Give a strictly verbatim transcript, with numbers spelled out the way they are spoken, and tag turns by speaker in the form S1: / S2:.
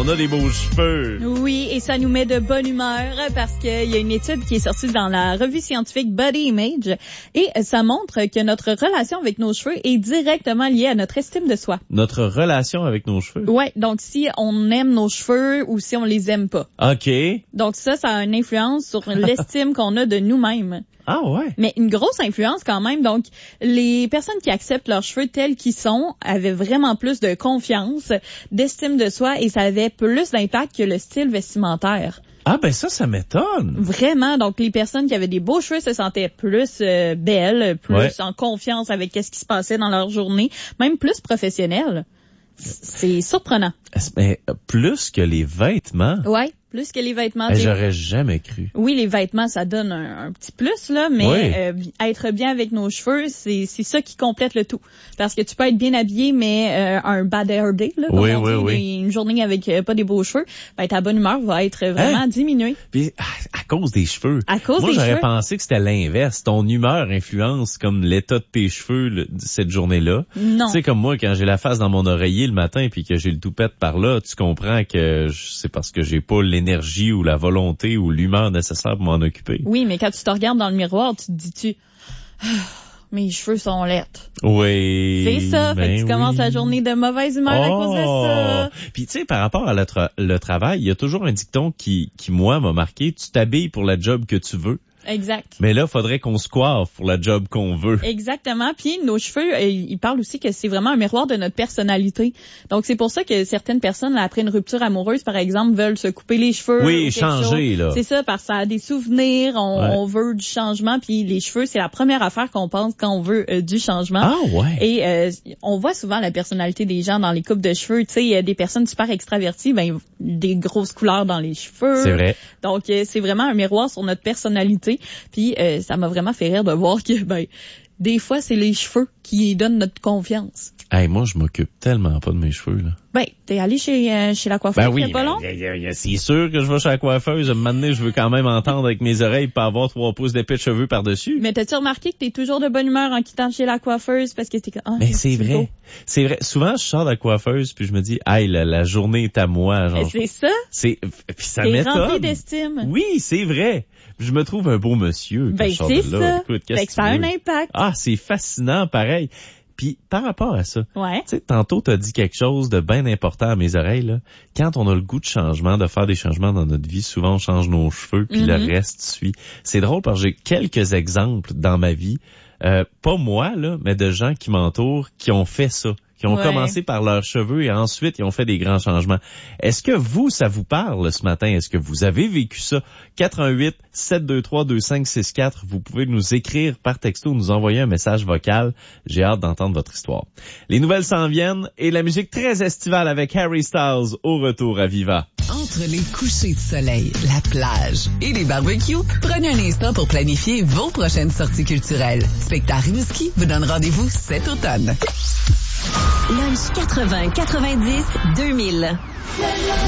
S1: on a des beaux cheveux.
S2: Oui, et ça nous met de bonne humeur parce qu'il y a une étude qui est sortie dans la revue scientifique Body Image et ça montre que notre relation avec nos cheveux est directement liée à notre estime de soi.
S1: Notre relation avec nos cheveux?
S2: Ouais, donc si on aime nos cheveux ou si on les aime pas.
S1: OK.
S2: Donc ça, ça a une influence sur l'estime qu'on a de nous-mêmes.
S1: Ah ouais?
S2: Mais une grosse influence quand même. Donc, les personnes qui acceptent leurs cheveux tels qu'ils sont avaient vraiment plus de confiance, d'estime de soi et ça avait plus d'impact que le style vestimentaire.
S1: Ah ben ça, ça m'étonne.
S2: Vraiment. Donc, les personnes qui avaient des beaux cheveux se sentaient plus euh, belles, plus
S1: ouais.
S2: en confiance avec ce qui se passait dans leur journée, même plus professionnelles. C'est surprenant.
S1: Mais plus que les vêtements?
S2: Ouais. Plus que les vêtements.
S1: Eh, j'aurais jamais cru.
S2: Oui, les vêtements, ça donne un, un petit plus, là, mais
S1: oui.
S2: euh, être bien avec nos cheveux, c'est c'est ça qui complète le tout. Parce que tu peux être bien habillé, mais euh, un bad hair day, là, comme
S1: oui,
S2: on
S1: oui,
S2: dit,
S1: oui.
S2: une journée avec euh, pas des beaux cheveux, ben, ta bonne humeur va être vraiment
S1: hein?
S2: diminuée.
S1: Puis à, à cause des cheveux.
S2: À cause
S1: Moi,
S2: des
S1: j'aurais
S2: cheveux.
S1: pensé que c'était l'inverse. Ton humeur influence comme l'état de tes cheveux le, cette journée-là.
S2: Non.
S1: Tu sais, comme moi, quand j'ai la face dans mon oreiller le matin puis que j'ai le toupette par là, tu comprends que c'est parce que j'ai pas l'énergie ou la volonté ou l'humeur nécessaire pour m'en occuper.
S2: Oui, mais quand tu te regardes dans le miroir, tu te dis-tu, ah, mes cheveux sont laids.
S1: Oui.
S2: C'est ça,
S1: ben
S2: fait que tu
S1: oui.
S2: commences la journée de mauvaise humeur
S1: oh.
S2: à cause de ça.
S1: Puis tu sais, par rapport à le, tra- le travail, il y a toujours un dicton qui, qui moi, m'a marqué, tu t'habilles pour la job que tu veux.
S2: Exact.
S1: Mais là, faudrait qu'on se coiffe pour la job qu'on veut.
S2: Exactement. Puis nos cheveux, euh, ils parlent aussi que c'est vraiment un miroir de notre personnalité. Donc c'est pour ça que certaines personnes, là, après une rupture amoureuse, par exemple, veulent se couper les cheveux.
S1: Oui, changer, là.
S2: C'est ça, parce que ça a des souvenirs, on,
S1: ouais.
S2: on veut du changement. Puis les cheveux, c'est la première affaire qu'on pense quand on veut euh, du changement.
S1: Ah ouais.
S2: Et euh, on voit souvent la personnalité des gens dans les coupes de cheveux. Tu sais, des personnes super extraverties, ben des grosses couleurs dans les cheveux.
S1: C'est vrai.
S2: Donc euh, c'est vraiment un miroir sur notre personnalité. Puis euh, ça m'a vraiment fait rire de voir que, ben, des fois, c'est les cheveux qui donnent notre confiance.
S1: Hey, moi, je m'occupe tellement pas de mes cheveux, là.
S2: Ben, t'es allé chez, euh, chez la coiffeuse,
S1: ben oui,
S2: c'est pas long?
S1: Ben, c'est sûr que je vais chez la coiffeuse. Maintenant, je veux quand même entendre avec mes oreilles pas avoir trois pouces d'épais de cheveux par-dessus.
S2: Mais t'as-tu remarqué que t'es toujours de bonne humeur en quittant chez la coiffeuse parce que t'es comme, ah,
S1: mais c'est vrai. Beau. C'est vrai. Souvent, je sors de la coiffeuse puis je me dis, hey, la, la journée est à moi. Genre,
S2: c'est ça.
S1: C'est, puis ça
S2: t'es
S1: m'étonne.
S2: rempli d'estime.
S1: Oui, c'est vrai. Je me trouve un beau monsieur.
S2: Ben,
S1: je sors
S2: c'est
S1: de là.
S2: ça.
S1: Écoute,
S2: fait que ça a un impact.
S1: Ah, c'est fascinant, pareil. Puis par rapport à ça,
S2: ouais.
S1: tu sais, tantôt t'as dit quelque chose de bien important à mes oreilles, là. Quand on a le goût de changement, de faire des changements dans notre vie, souvent on change nos cheveux, puis mm-hmm. le reste suit. C'est drôle parce que j'ai quelques exemples dans ma vie, euh, pas moi, là, mais de gens qui m'entourent qui ont fait ça. Qui ont ouais. commencé par leurs cheveux et ensuite ils ont fait des grands changements. Est-ce que vous, ça vous parle ce matin? Est-ce que vous avez vécu ça? quatre un huit, sept deux trois, deux cinq six quatre. Vous pouvez nous écrire par texto, nous envoyer un message vocal. J'ai hâte d'entendre votre histoire. Les nouvelles s'en viennent et la musique très estivale avec Harry Styles au retour à Viva.
S3: Entre les couchers de soleil, la plage et les barbecues, prenez un instant pour planifier vos prochaines sorties culturelles. Spectacle Rimouski vous donne rendez-vous cet automne.
S4: Lunch quatre-vingts quatre-vingt-dix deux mille.